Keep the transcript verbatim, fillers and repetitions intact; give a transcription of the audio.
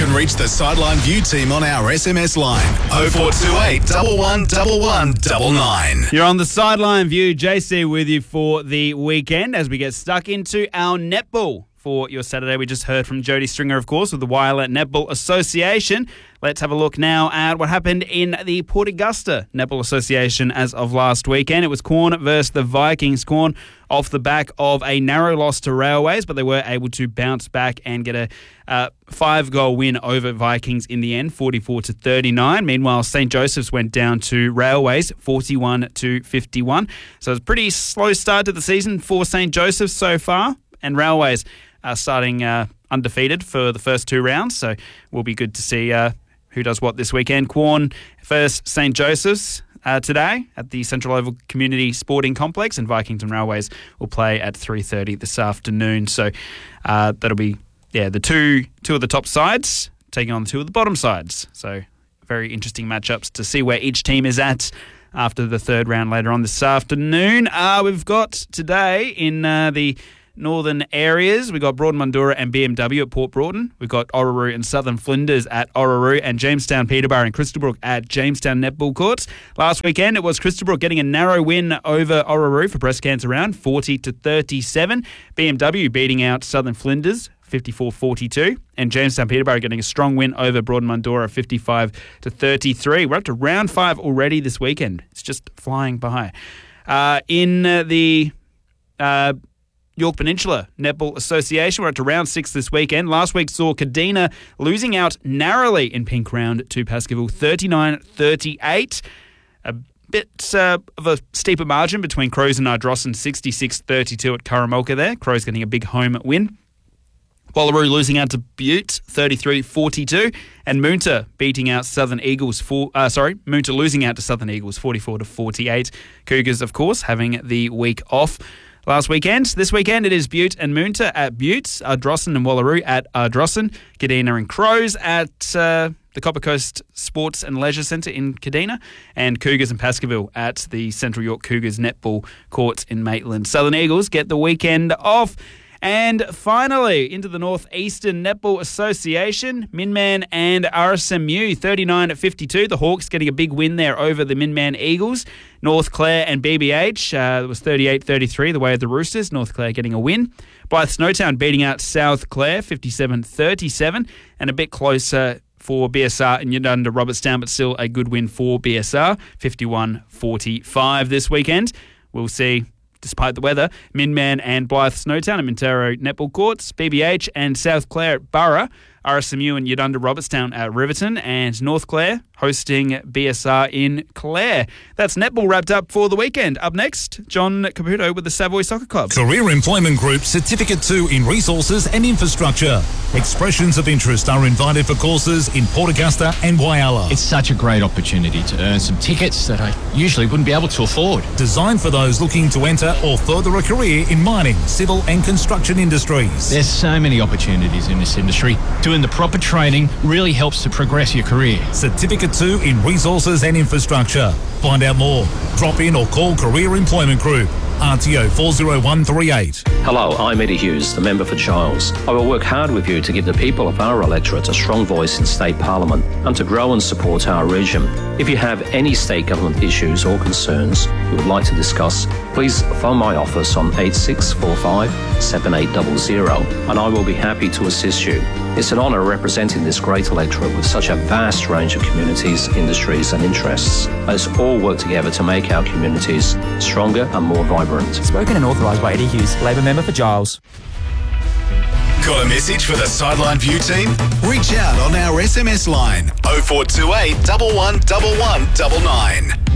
can reach the Sideline View team on our S M S line oh four two eight, one one one one nine nine. You're on the Sideline View. J C with you for the weekend as we get stuck into our netball for your Saturday. We just heard from Jody Stringer, of course, with the Whyalla Netball Association. Let's have a look now at what happened in the Port Augusta Netball Association as of last weekend. It was Quorn versus the Vikings. Quorn off the back of a narrow loss to Railways, but they were able to bounce back and get a uh, five-goal win over Vikings in the end, forty-four to thirty-nine. Meanwhile, Saint Joseph's went down to Railways, forty-one to fifty-one. So it's a pretty slow start to the season for Saint Joseph's so far, and Railways are starting uh, undefeated for the first two rounds, so will be good to see uh, who does what this weekend. Quorn versus Saint Joseph's uh, today at the Central Oval Community Sporting Complex, and Vikings and Railways will play at three thirty this afternoon. So uh, that'll be yeah the two two of the top sides taking on two of the bottom sides. So very interesting matchups to see where each team is at after the third round later on this afternoon. Uh, we've got today in uh, the northern areas, we've got Broadmundura and B M W at Port Broughton. We've got Orroroo and Southern Flinders at Orroroo, and Jamestown, Peterborough and Crystalbrook at Jamestown Netball Courts. Last weekend, it was Crystalbrook getting a narrow win over Orroroo for Breast Cancer Round, forty to thirty-seven. B M W beating out Southern Flinders, fifty-four forty-two, and Jamestown Peterborough getting a strong win over Broadmundura, fifty-five to thirty-three. We're up to round five already this weekend. It's just flying by. Uh, in uh, the uh, York Peninsula Netball Association, we're up to round six this weekend. Last week saw Kadina losing out narrowly in pink round to Baskerville, thirty-nine thirty-eight. A bit uh, of a steeper margin between Crows and Ardrossan, sixty-six thirty-two at Curramulka there. Crows getting a big home win. Wallaroo losing out to Butte, thirty-three forty-two, and Moonta beating out Southern Eagles. For, uh, sorry, Moonta losing out to Southern Eagles, forty-four to forty-eight. Cougars, of course, having the week off last weekend. This weekend it is Butte and Moonta at Butte, Ardrossan and Wallaroo at Ardrossan, Kadina and Crows at uh, the Copper Coast Sports and Leisure Centre in Kadina, and Cougars and Baskerville at the Central York Cougars Netball Courts in Maitland. Southern Eagles get the weekend off. And finally, into the North Eastern Netball Association, Minman and R S M U, thirty-nine at fifty-two. The Hawks getting a big win there over the Minman Eagles. North Clare and B B H, uh, it was thirty-eight thirty-three, the way of the Roosters. North Clare getting a win. Blythe Snowtown beating out South Clare, fifty-seven thirty-seven, and a bit closer for B S R and Yundunda Robertstown, but still a good win for B S R, fifty-one forty-five this weekend. We'll see. Despite the weather, Minman and Blythe Snowtown at Mintero Netball Courts, B B H and South Clare at Burra, R S M U and Yundunda Robertstown at Riverton, and North Clare hosting B S R in Clare. That's netball wrapped up for the weekend. Up next, John Caputo with the Savoy Soccer Club. Career Employment Group Certificate two in Resources and Infrastructure. Expressions of interest are invited for courses in Port Augusta and Whyalla. It's such a great opportunity to earn some tickets that I usually wouldn't be able to afford. Designed for those looking to enter or further a career in mining, civil and construction industries. There's so many opportunities in this industry. Doing the proper training really helps to progress your career. Certificate two in Resources and Infrastructure. Find out more. Drop in or call Career Employment Group. R T O four oh one three eight. Hello, I'm Eddie Hughes, the member for Giles. I will work hard with you to give the people of our electorate a strong voice in state parliament and to grow and support our region. If you have any state government issues or concerns you would like to discuss, please phone my office on eight six four five, seven eight zero zero and I will be happy to assist you. It's an honour representing this great electorate with such a vast range of communities, industries and interests. Let's all work together to make our communities stronger and more vibrant. Spoken and authorised by Eddie Hughes, Labor member for Giles. Got a message for the Sideline View team? Reach out on our S M S line oh four two eight, one one one one nine nine.